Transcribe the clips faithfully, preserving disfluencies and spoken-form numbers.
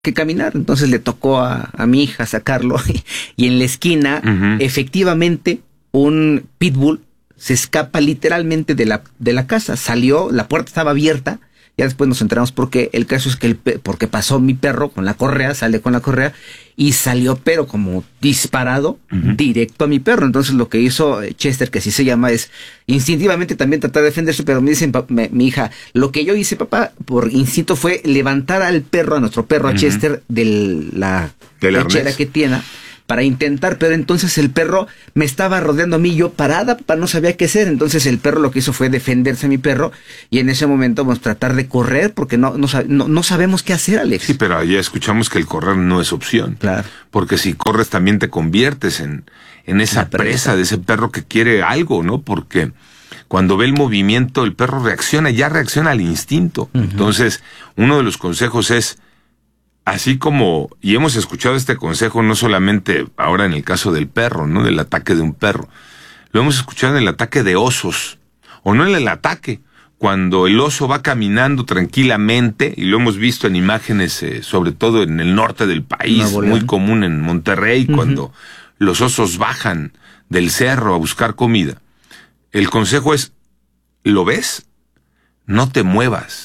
que caminar. Entonces le tocó a, a mi hija sacarlo y en la esquina, uh-huh. efectivamente, un pitbull se escapa literalmente de la, de la casa. Salió, la puerta estaba abierta. Ya después nos enteramos por qué. El caso es que el pe- porque pasó mi perro con la correa, sale con la correa y salió, pero como disparado, uh-huh. directo a mi perro. Entonces lo que hizo Chester, que así se llama, es instintivamente también tratar de defenderse, pero me dicen, pa- me, mi hija, lo que yo hice, papá, por instinto fue levantar al perro, a nuestro perro, a uh-huh. Chester, de la lechera que tiene, para intentar, pero entonces el perro me estaba rodeando a mí, yo parada, papá, no sabía qué hacer. Entonces el perro lo que hizo fue defenderse a mi perro, y en ese momento vamos a tratar de correr, porque no, no, no, no sabemos qué hacer, Alex. Sí, pero ya escuchamos que el correr no es opción. Claro. Porque si corres también te conviertes en, en esa presa. presa de ese perro que quiere algo, ¿no? Porque cuando ve el movimiento, el perro reacciona, ya reacciona al instinto. Uh-huh. Entonces, uno de los consejos es, así como, y hemos escuchado este consejo no solamente ahora en el caso del perro, ¿no? Del ataque de un perro. Lo hemos escuchado en el ataque de osos, o no en el ataque, cuando el oso va caminando tranquilamente, y lo hemos visto en imágenes, eh, sobre todo en el norte del país, muy común en Monterrey, uh-huh. cuando los osos bajan del cerro a buscar comida. El consejo es, ¿lo ves? No te muevas.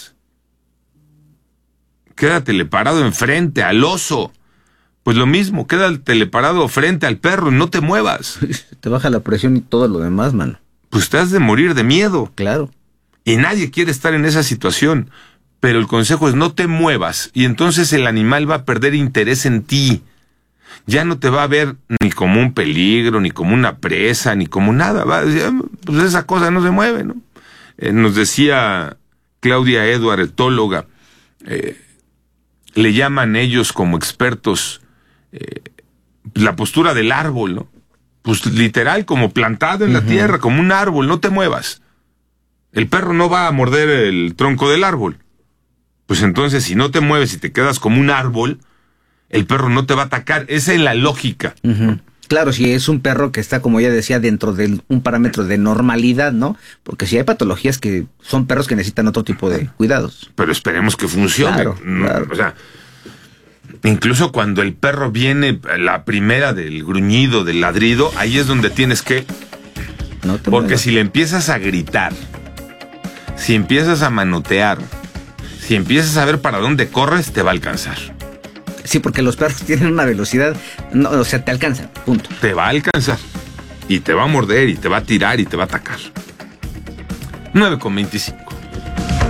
Quédatele parado enfrente al oso. Pues lo mismo, quédatele parado frente al perro y no te muevas. Te baja la presión y todo lo demás, mano. Pues te has de morir de miedo. Claro. Y nadie quiere estar en esa situación. Pero el consejo es no te muevas. Y entonces el animal va a perder interés en ti. Ya no te va a ver ni como un peligro, ni como una presa, ni como nada. Va a decir, pues esa cosa no se mueve, ¿no? Eh, nos decía Claudia Edward, etóloga, eh, le llaman ellos como expertos eh, la postura del árbol, ¿no? Pues literal, como plantado en uh-huh. la tierra, como un árbol, no te muevas. El perro no va a morder el tronco del árbol. Pues entonces, si no te mueves y te quedas como un árbol, el perro no te va a atacar. Esa es la lógica. Uh-huh. Claro, si es un perro que está, como ya decía, dentro de un parámetro de normalidad, ¿no? Porque si hay patologías que son perros que necesitan otro tipo de cuidados. Pero esperemos que funcione. Claro, claro. O sea, incluso cuando el perro viene, la primera del gruñido, del ladrido, ahí es donde tienes que... No te porque muevas. Si le empiezas a gritar, si empiezas a manotear, si empiezas a ver para dónde corres, te va a alcanzar. Sí, porque los perros tienen una velocidad, no, o sea, te alcanzan, punto. Te va a alcanzar. Y te va a morder, y te va a tirar, y te va a atacar. nueve con veinticinco.